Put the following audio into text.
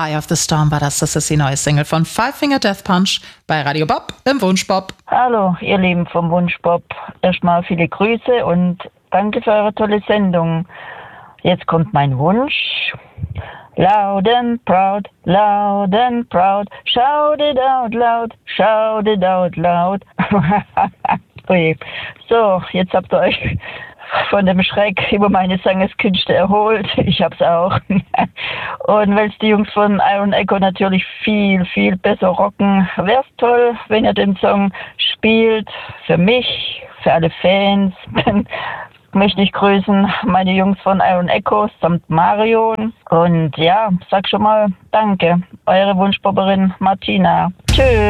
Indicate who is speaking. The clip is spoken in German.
Speaker 1: Eye of the Storm war das. Das ist die neue Single von Five Finger Death Punch bei Radio Bob im Wunschbob.
Speaker 2: Hallo, ihr Lieben vom Wunschbob. Erstmal viele Grüße und danke für eure tolle Sendung. Jetzt kommt mein Wunsch. Loud and proud, shout it out loud, shout it out loud. Oje. So, jetzt habt ihr euch von dem Schreck über meine Sangeskünste erholt. Ich hab's auch. Und weil es die Jungs von Iron Echo natürlich viel, viel besser rocken, wär's toll, wenn ihr den Song spielt. Für mich, für alle Fans. Dann möchte ich grüßen meine Jungs von Iron Echo samt Marion. Und ja, sag schon mal danke. Eure Wunschbobberin Martina. Tschüss.